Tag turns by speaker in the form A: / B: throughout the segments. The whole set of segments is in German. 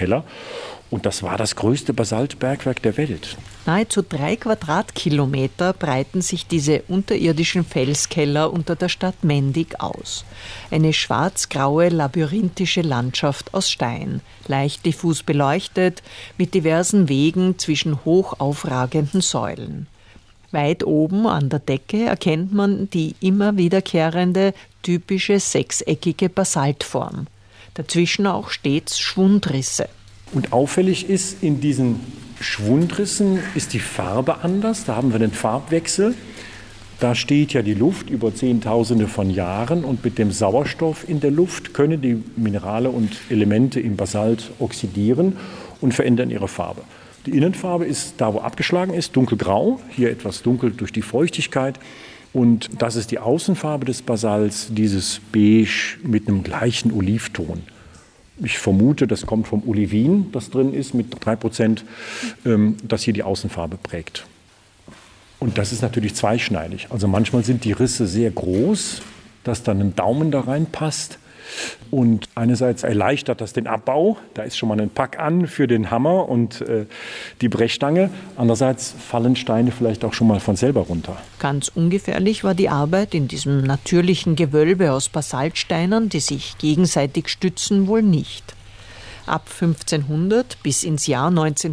A: Keller. Und das war das größte Basaltbergwerk der Welt.
B: Nahezu 3 Quadratkilometer breiten sich diese unterirdischen Felskeller unter der Stadt Mendig aus. Eine schwarz-graue, labyrinthische Landschaft aus Stein, leicht diffus beleuchtet, mit diversen Wegen zwischen hoch aufragenden Säulen. Weit oben an der Decke erkennt man die immer wiederkehrende, typische sechseckige Basaltform. Dazwischen auch stets Schwundrisse.
A: Und auffällig ist, in diesen Schwundrissen ist die Farbe anders. Da haben wir den Farbwechsel. Da steht ja die Luft über Zehntausende von Jahren und mit dem Sauerstoff in der Luft können die Minerale und Elemente im Basalt oxidieren und verändern ihre Farbe. Die Innenfarbe ist da, wo abgeschlagen ist, dunkelgrau, hier etwas dunkel durch die Feuchtigkeit. Und das ist die Außenfarbe des Basalts, dieses Beige mit einem gleichen Olivton. Ich vermute, das kommt vom Olivin, das drin ist, mit 3%, das hier die Außenfarbe prägt. Und das ist natürlich zweischneidig. Also manchmal sind die Risse sehr groß, dass dann ein Daumen da reinpasst. Und einerseits erleichtert das den Abbau, da ist schon mal ein Pack an für den Hammer und die Brechstange. Andererseits fallen Steine vielleicht auch schon mal von selber runter.
B: Ganz ungefährlich war die Arbeit in diesem natürlichen Gewölbe aus Basaltsteinen, die sich gegenseitig stützen, wohl nicht. Ab 1500 bis ins Jahr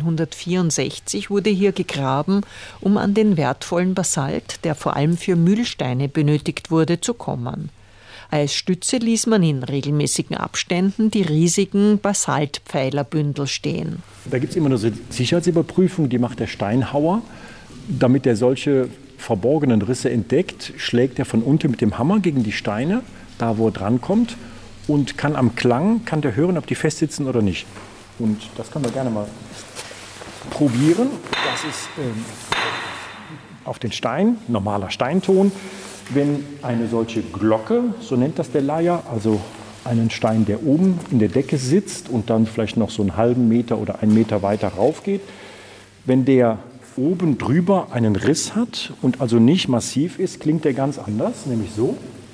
B: 1964 wurde hier gegraben, um an den wertvollen Basalt, der vor allem für Mühlsteine benötigt wurde, zu kommen. Als Stütze ließ man in regelmäßigen Abständen die riesigen Basaltpfeilerbündel stehen.
A: Da gibt es immer eine Sicherheitsüberprüfung, die macht der Steinhauer. Damit er solche verborgenen Risse entdeckt, schlägt er von unten mit dem Hammer gegen die Steine, da wo er drankommt, und kann am Klang, kann der hören, ob die festsitzen oder nicht. Und das können wir gerne mal probieren. Das ist auf den Stein, normaler Steinton. Wenn eine solche Glocke, so nennt das der Leier, also einen Stein, der oben in der Decke sitzt und dann vielleicht noch so einen halben Meter oder 1 Meter weiter rauf geht, wenn der oben drüber einen Riss hat und also nicht massiv ist, klingt der ganz anders, nämlich so.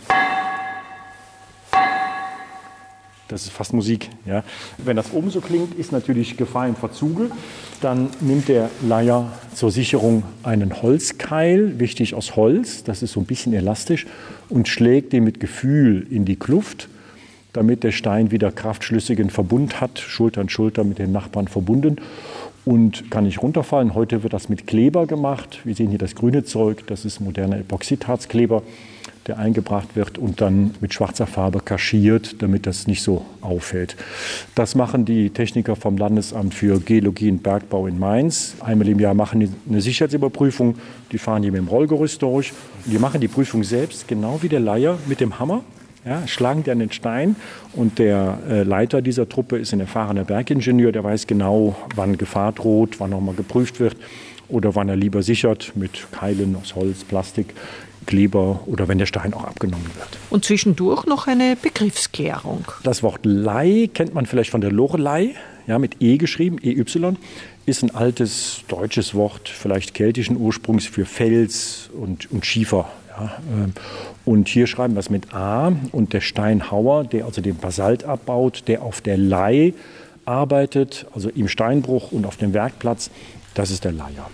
A: Das ist fast Musik. Ja. Wenn das oben so klingt, ist natürlich Gefahr im Verzuge. Dann nimmt der Leier zur Sicherung einen Holzkeil, wichtig aus Holz, das ist so ein bisschen elastisch, und schlägt den mit Gefühl in die Kluft, damit der Stein wieder kraftschlüssigen Verbund hat, Schulter an Schulter mit den Nachbarn verbunden und kann nicht runterfallen. Heute wird das mit Kleber gemacht. Wir sehen hier das grüne Zeug, das ist moderner Epoxidharzkleber, der eingebracht wird und dann mit schwarzer Farbe kaschiert, damit das nicht so auffällt. Das machen die Techniker vom Landesamt für Geologie und Bergbau in Mainz. Einmal im Jahr machen die eine Sicherheitsüberprüfung. Die fahren hier mit dem Rollgerüst durch. Die machen die Prüfung selbst, genau wie der Leier mit dem Hammer. Ja, schlagen die an den Stein und der Leiter dieser Truppe ist ein erfahrener Bergingenieur, der weiß genau, wann Gefahr droht, wann nochmal geprüft wird oder wann er lieber sichert mit Keilen aus Holz, Plastik, Kleber oder wenn der Stein auch abgenommen wird.
B: Und zwischendurch noch eine Begriffsklärung.
A: Das Wort Lei kennt man vielleicht von der Lorelei, ja, mit E geschrieben, EY, ist ein altes deutsches Wort, vielleicht keltischen Ursprungs für Fels und Schiefer. Ja. Und hier schreiben wir es mit A und der Steinhauer, der also den Basalt abbaut, der auf der Lei arbeitet, also im Steinbruch und auf dem Werkplatz, das ist der Leier.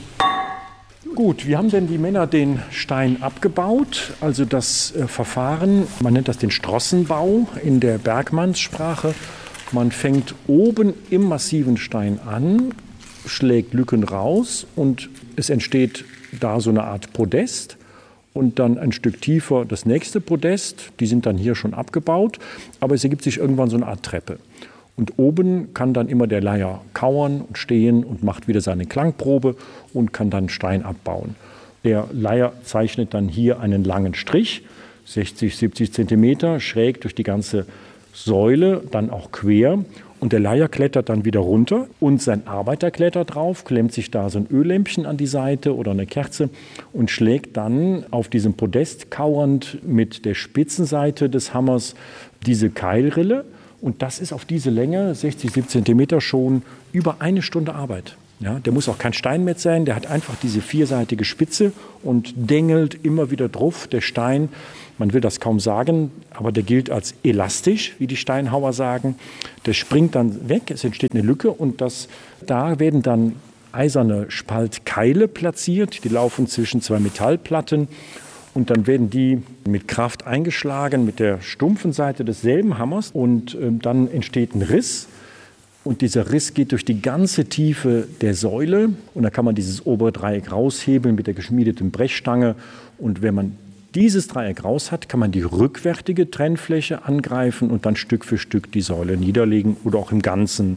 A: Gut, wie haben denn die Männer den Stein abgebaut? Also das Verfahren, man nennt das den Strossenbau in der Bergmannssprache. Man fängt oben im massiven Stein an, schlägt Lücken raus und es entsteht da so eine Art Podest. Und dann ein Stück tiefer das nächste Podest, die sind dann hier schon abgebaut, aber es ergibt sich irgendwann so eine Art Treppe. Und oben kann dann immer der Leier kauern und stehen und macht wieder seine Klangprobe und kann dann Stein abbauen. Der Leier zeichnet dann hier einen langen Strich, 60, 70 Zentimeter, schräg durch die ganze Säule, dann auch quer. Und der Leier klettert dann wieder runter und sein Arbeiter klettert drauf, klemmt sich da so ein Öllämpchen an die Seite oder eine Kerze und schlägt dann auf diesem Podest kauernd mit der Spitzenseite des Hammers diese Keilrille. Und das ist auf diese Länge, 60, 70 Zentimeter, schon über 1 Stunde Arbeit. Ja, der muss auch kein Steinmetz sein, der hat einfach diese vierseitige Spitze und dengelt immer wieder drauf. Der Stein, man will das kaum sagen, aber der gilt als elastisch, wie die Steinhauer sagen. Der springt dann weg, es entsteht eine Lücke und da werden dann eiserne Spaltkeile platziert. Die laufen zwischen zwei Metallplatten und dann werden die mit Kraft eingeschlagen mit der stumpfen Seite desselben Hammers und dann entsteht ein Riss. Und dieser Riss geht durch die ganze Tiefe der Säule und da kann man dieses obere Dreieck raushebeln mit der geschmiedeten Brechstange. Und wenn man dieses Dreieck raus hat, kann man die rückwärtige Trennfläche angreifen und dann Stück für Stück die Säule niederlegen oder auch im Ganzen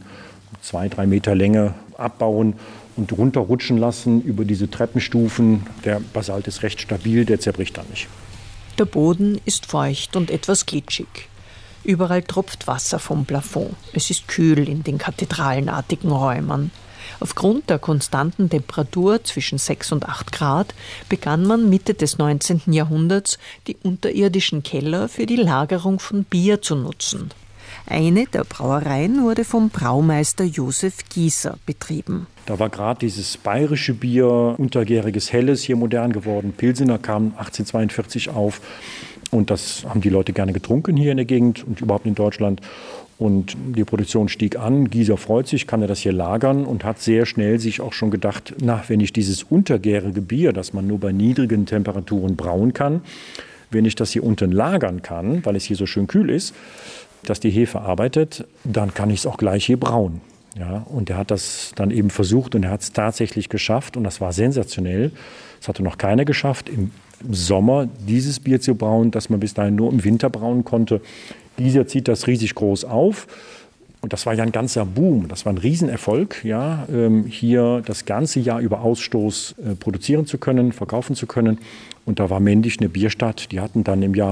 A: 2-3 Meter Länge abbauen und runterrutschen lassen über diese Treppenstufen. Der Basalt ist recht stabil, der zerbricht dann nicht.
B: Der Boden ist feucht und etwas glitschig. Überall tropft Wasser vom Plafond. Es ist kühl in den kathedralenartigen Räumen. Aufgrund der konstanten Temperatur zwischen 6 und 8 Grad begann man Mitte des 19. Jahrhunderts, die unterirdischen Keller für die Lagerung von Bier zu nutzen. Eine der Brauereien wurde vom Braumeister Josef Gießer betrieben.
A: Da war gerade dieses bayerische Bier, untergäriges Helles, hier modern geworden. Pilsener kam 1842 auf. Und das haben die Leute gerne getrunken hier in der Gegend und überhaupt in Deutschland. Und die Produktion stieg an. Gießer freut sich, kann er das hier lagern und hat sehr schnell sich auch schon gedacht, wenn ich dieses untergärige Bier, das man nur bei niedrigen Temperaturen brauen kann, wenn ich das hier unten lagern kann, weil es hier so schön kühl ist, dass die Hefe arbeitet, dann kann ich es auch gleich hier brauen. Ja, und er hat das dann eben versucht und er hat es tatsächlich geschafft und das war sensationell. Das hatte noch keiner geschafft, im Sommer dieses Bier zu brauen, das man bis dahin nur im Winter brauen konnte. Dieser zieht das riesig groß auf. Und das war ja ein ganzer Boom. Das war ein Riesenerfolg, ja, hier das ganze Jahr über Ausstoß produzieren zu können, verkaufen zu können. Und da war Mendig eine Bierstadt. Die hatten dann im Jahr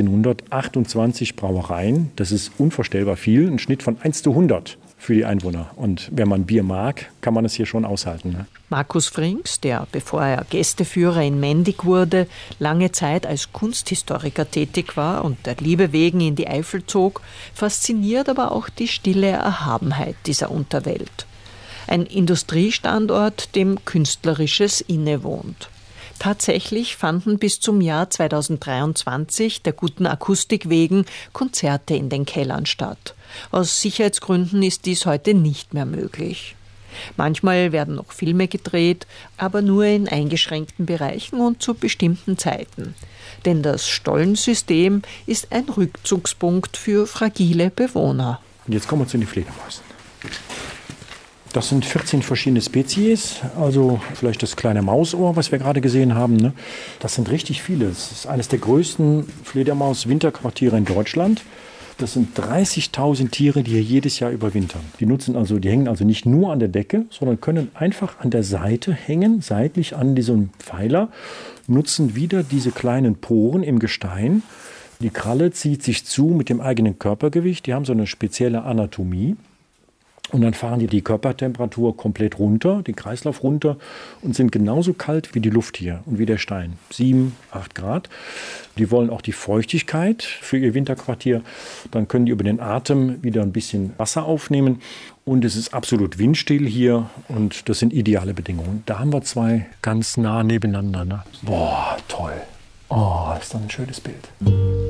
A: 1928 Brauereien. Das ist unvorstellbar viel. Ein Schnitt von 1:100 für die Einwohner. Und wenn man Bier mag, kann man es hier schon aushalten. Ne?
B: Markus Frings, der, bevor er Gästeführer in Mendig wurde, lange Zeit als Kunsthistoriker tätig war und der Liebe wegen in die Eifel zog, fasziniert aber auch die stille Erhabenheit dieser Unterwelt. Ein Industriestandort, dem Künstlerisches innewohnt. Tatsächlich fanden bis zum Jahr 2023 der guten Akustik wegen Konzerte in den Kellern statt. Aus Sicherheitsgründen ist dies heute nicht mehr möglich. Manchmal werden noch Filme gedreht, aber nur in eingeschränkten Bereichen und zu bestimmten Zeiten. Denn das Stollensystem ist ein Rückzugspunkt für fragile Bewohner.
A: Und jetzt kommen wir zu den Fledermäusen. Das sind 14 verschiedene Spezies, also vielleicht das kleine Mausohr, was wir gerade gesehen haben. Ne? Das sind richtig viele. Das ist eines der größten Fledermaus-Winterquartiere in Deutschland. Das sind 30.000 Tiere, die hier jedes Jahr überwintern. Die hängen also nicht nur an der Decke, sondern können einfach an der Seite hängen, seitlich an diesem Pfeiler, nutzen wieder diese kleinen Poren im Gestein. Die Kralle zieht sich zu mit dem eigenen Körpergewicht. Die haben so eine spezielle Anatomie. Und dann fahren die Körpertemperatur komplett runter, den Kreislauf runter und sind genauso kalt wie die Luft hier und wie der Stein. 7, 8 Grad. Die wollen auch die Feuchtigkeit für ihr Winterquartier. Dann können die über den Atem wieder ein bisschen Wasser aufnehmen. Und es ist absolut windstill hier und das sind ideale Bedingungen. Da haben wir zwei ganz nah nebeneinander. Ne? Boah, toll. Oh, ist das ein schönes Bild.